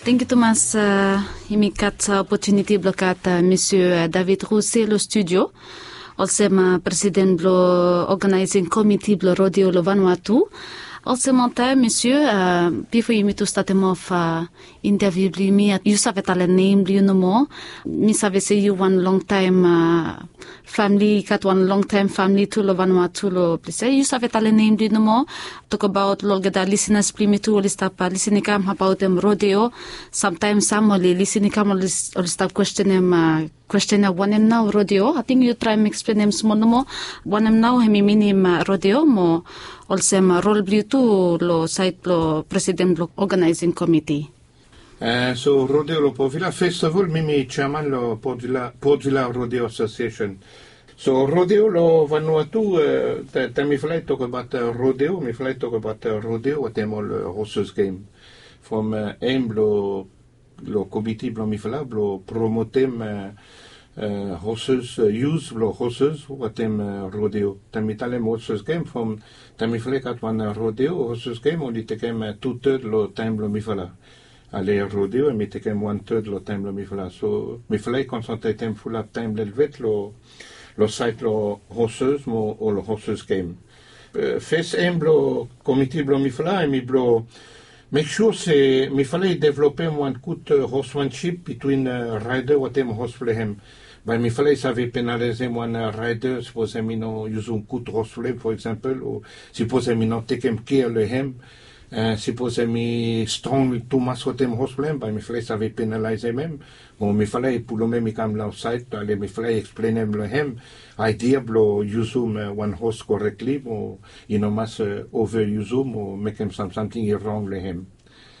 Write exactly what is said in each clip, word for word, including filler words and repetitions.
Thank you Thomas. Uh, imikat opportunity blokat uh, Monsieur David Rousset lo studio. Also ma president lo organizing committee lo rodeo lo Vanuatu. Also monta Monsieur uh, before you to start him off uh, interview me you savait alle name you no more. Me savait say you one long time uh, family kat one long time family to lo Vanuatu lo place. You savait alle name you no more. Talk about lo gada listeners plimi to all stop listening kam about them rodeo. Sometimes some only listening kam all stop question them uh, question one em now rodeo. I think you try and explain them small no more. One em now hemi minim uh, rodeo mo also ma role blue to lo site lo president lo organizing committee. Uh, so rodeo lo Port Vila festival mimi chairman lo Port Vila Port Vila Rodeo Association. So rodeo lo Vanuatu uh, ta mi fly talk about uh, rodeo mi fly talk about uh, rodeo what them all uh, horses game from uh, aim lo lo committee blo mi fly blo promotem uh, uh, horses uh, use blo horses what them uh, rodeo tami talem horses game from tami fly kat one uh, rodeo horses game only take him uh, two third lo time lo mi fly aller rodeo mi take him one third lo time lo mi fly so mi fly concentrate time full up time lelvet lo lo site lo horses mo o lo horses game uh, first aim blo committee blo mi fly mi blo make sure se mi fallait développer one good uh, horsemanship between uh, rider what them horse him. But mi fallait savait pénaliser one uh, rider suppose mi no use un good horse for example ou suppose mi no take him care le him uh, suppose mi strong too much what them horse but mi fallait savait pénaliser même bon mi fallait pour le même mi cam outside aller mi fallait explain him le him idea blo use um, uh, one horse correctly or you know mas uh, over use um or make him some something wrong le him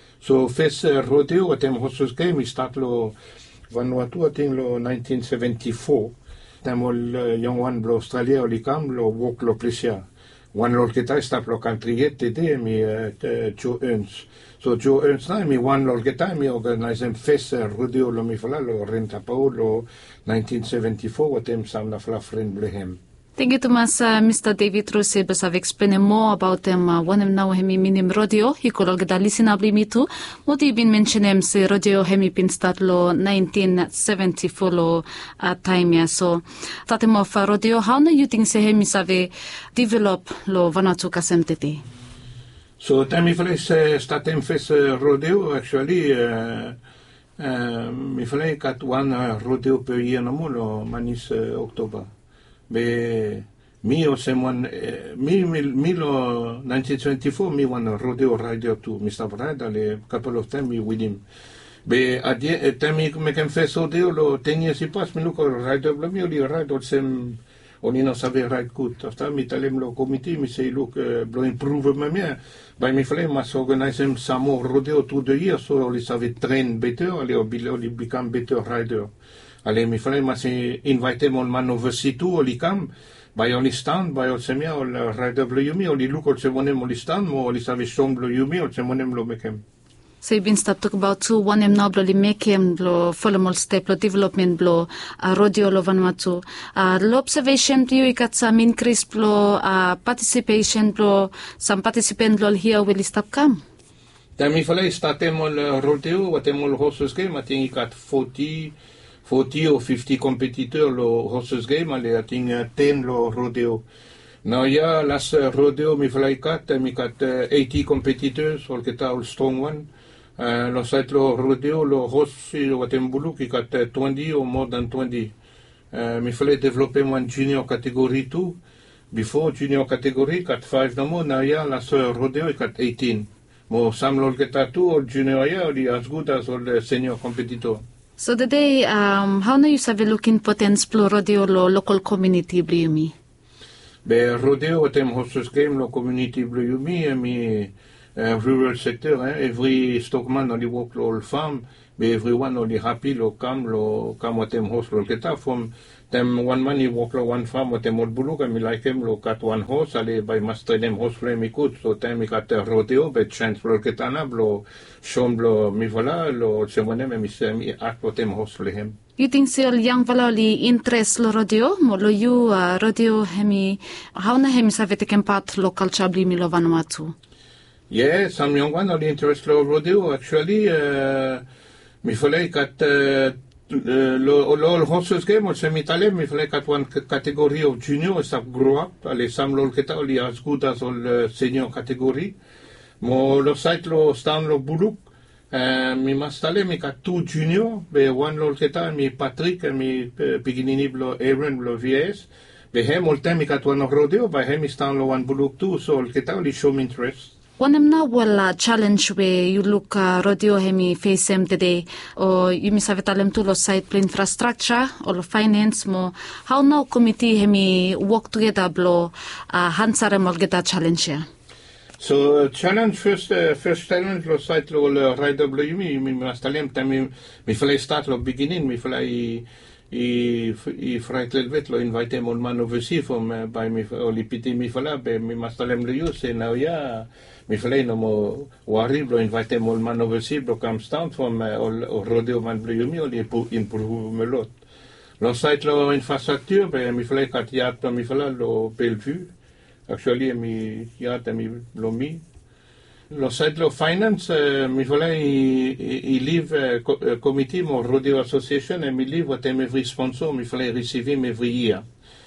so first uh, rodeo at them horses game we start lo Vanuatu I think lo nineteen seventy-four them all uh, young one blo Australia oli cam lo walk lo plesia one lol kita start lo country yet today mi uh, uh, Joe Ernst so Joe Ernst na mi one lol kita mi organize them first uh, rodeo lo mi fala lo renta pau lo nineteen seventy-four what them some la fla friend blehem. Thank you Thomas. Uh, Mister David Rousset bes have explained more about them uh, one em now hemi minim rodeo he could all gada listenably me too what you been mentioning se rodeo hemi pin start lo nineteen seventy-four lo uh, time ya so tatem of uh, rodeo how no you think se hemi save develop lo Vanuatu kasemtete. So time if I uh, start em first uh, rodeo actually uh, uh, mi fallait kat one uh, rodeo per year no more lo manis uh, October. Be mi o someone uh, mi mi mi lo nineteen twenty-four mi one rodeo rider to Mister Brad a couple of times with him. Be at the time mi me can first rodeo lo ten years he pass mi look rider blo mi oli ride or sem oni no sabe ride good. After mi talem lo committee mi say look uh, blo improve me me. By mi flame must organize him some more rodeo through the year so oli save train better oli oli become better rider. Ale mi fallait must invite mon man over situ oli kam by oli stand by ol semia ol rider blo yumi oli look ol semonem oli stand mo oli save song blo yumi ol semonem lo mekem. So you've been start talk about two one em now blo li mekem blo follow more step blo development blo uh, rodeo lo Vanuatu uh, lo observation you ikat some increase blo uh, participation blo some participant blo here will stop come. Da mi fallait startem ol rodeo what em ol horses game I think ikat forty forty or fifty competitors lo horses game ale I think uh, ten lo rodeo. Now yeah last uh, rodeo mi fly kat mi kat uh, eighty competitors all kita all strong one. Uh, lo site lo rodeo lo horse lo watembulu ki kat uh, twenty or more than twenty. Uh, mi fly develop one junior category too. Before junior category kat five no more now yeah last uh, rodeo kat eighteen. Mo sam lo kita too or junior yeah oli as good as all the senior competitor. So today, um, how do you have a look importance for rodeo lo local community blumi? Be rodeo what them horses game lo community blumi mi uh, rural sector eh? Every stockman only work lo farm be everyone only happy lo come lo come what them horse lo kita from them one man he work lo one farm what them all buluk and me like him lo cut one horse ale by master them horse flame me good so time me cut rodeo be chance lo kita na lo shom lo mi vola lo semone me mi mi at what them horse le him. You think so young valali interest lo rodeo mo lo you uh, rodeo hemi how na hemi save taken part lo culture blimi lo Vanuatu. Yeah, some young one are interest lo rodeo. Actually, uh, mi fallait kat uh, lo lo horses game or semi-talem, mi fallait kat one category of junior stop grow up. Ale sam lo keta oli as good as all senior category. Mo lo site lo stam lo buluk. Uh, mi mastale mi kat two junior, be one lo keta mi Patrick mi piginini blo Aaron blo V S. Be hem all time mi kat one rodeo, be hem mi stam lo one buluk too, so lo keta oli show me interest. One of na wala challenge where you look uh, rodeo hemi face him today or you miss have talem to lo site plan infrastructure or lo finance mo how now committee hemi work together blo uh, hansare mo get a challenge here. So uh, challenge first uh, first challenge lo site lo uh, rider blo yumi mi mastalem tami mi fallait start lo beginning mi fallait i i fraitel vet lo invite mon man oversee from uh, by mi oli piti mi falla be mi mastalem lo use now ya mi fallait no mo wari lo invite mon man oversee blo come stand from uh, o rodeo man blo yumi oli improve me lot lo site lo infrastructure be mi fallait kat yat mi falla lo Bellevue actually mi yat mi lo mi lo site lo finance uh, mi fallait i, i live uh, co uh, committee mo rodeo association and mi live what every sponsor mi fallait receive him every year.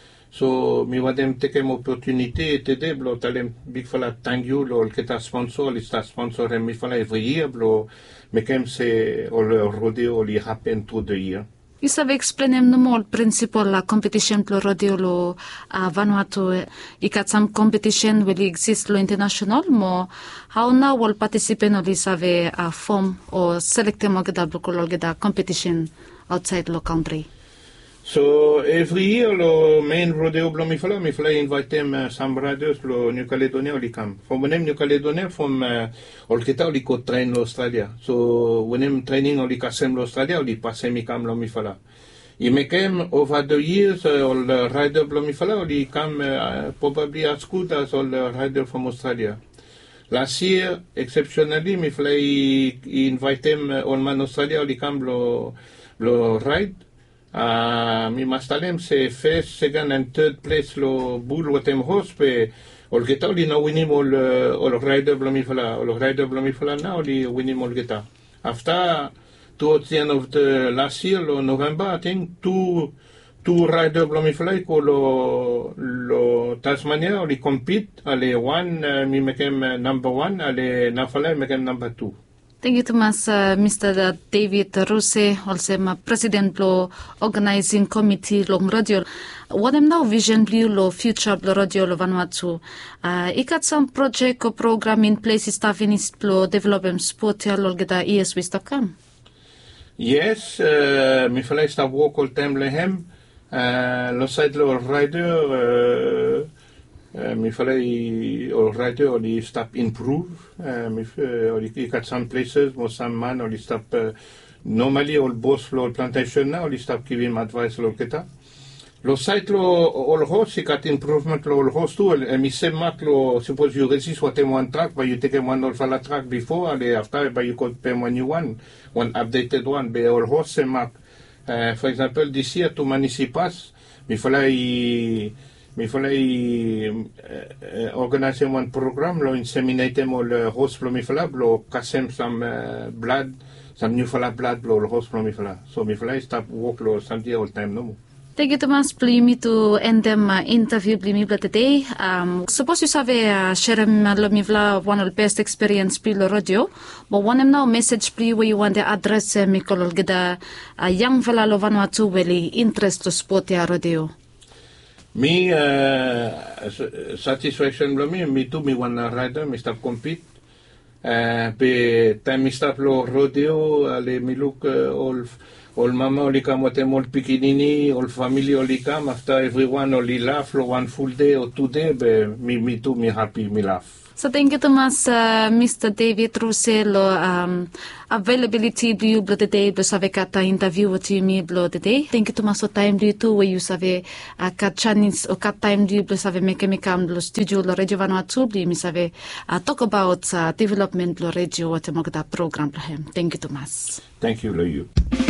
So mi wadem take mo opportunity tede blo talem big falla thank you lo keta sponsor li sta sponsor mi fallait every year blo me kem se ol rodeo li happen through the year. You savez explainer no more principle la competition plo rodeo lo a uh, Vanuatu i kat some competition will exist lo international mo how now will participate no li save a uh, form or select mo geda blo ko geda competition outside lo country. So every year lo main rodeo blo mi falla mi falla invite them uh, some brothers lo New Caledonia oli kam. From when New Caledonia from uh, ol keta oli ko train lo Australia. So when I'm training oli kasem lo Australia oli passe mi kam lo mi falla. I me kem over the years uh, ol uh, rider blo mi falla oli kam uh, probably as good as all uh, rider from Australia. Last year exceptionally mi falla I, I invite them uh, on man Australia oli kam lo lo ride. Uh, mi mastalem se first, second and third place lo bull watem horse pe ol geta oli na winim ol uh, ol rider blo mi falla ol rider blo mi falla na oli winim ol geta. After towards the end of the last year lo November I think two two rider blo mi falla ko lo lo Tasmania oli compete ale one uh, mi mekem uh, number one ale na falla mekem number two. Thank you, Thomas. Uh, Mister David Ruse, also my president lo organizing committee long radio. What am now vision blue lo future blo radio lo Vanuatu. Uh, I got some project or program in place staff in lo development sport ya lo geta E S we stop come. Yes, uh, mi fallait stop walk all time lehem. Uh, lo side lo rider. Uh, Uh, mi fallait already only stop improve. Uh, mi uh, only got some places, more some man only stop. Uh, normally all boss floor plantation now only stop giving advice lo keta. Lo site lo all host he got improvement lo all host too. Uh, mi se mak lo suppose you resist what one track, but you take one all falla track before and after, but you could pay one new one, one updated one. But all host se mak. Uh, for example, this year to Manisipas, mi fallait mi fallait uh, organize one program lo inseminate mo le host lo mi falla lo kasem some uh, blood some new falla blood lo host lo mi falla so mi fallait stop work lo something all time no. Thank you, Thomas. Please me to end them uh, interview me today. Um, suppose you have uh, share me one of the best experience pilo radio, but one of now message please where you want to address uh, me kolol geda uh, young fella lo Vanuatu really interest to sport ya radio. Me uh, satisfaction blo me me too me one rider me stop compete uh, pe time me stop lo rodeo ale me look uh, all all mama oli kam watem all pikinini all family oli kam after everyone oli laugh lo one full day or two day be me me too me happy me laugh. So thank you, Thomas, uh, Mister David Russell, um, availability blue blood today, blue save kata interview with you me blood today. Thank you, Thomas, for time blue too, where you save uh, kat chance or kat time blue blue save make me come blue studio lo radio Vanuatu blue me save uh, talk about uh, development lo radio what mo program blue him. Thank you, Thomas. Thank you, lo you.